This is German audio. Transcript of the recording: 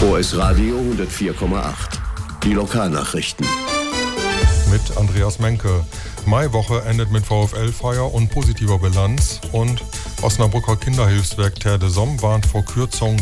OS Radio 104,8. Die Lokalnachrichten. Mit Andreas Menke. Maiwoche endet mit VfL-Feier und positiver Bilanz. Und Osnabrücker Kinderhilfswerk Terre de Somme warnt vor Kürzungen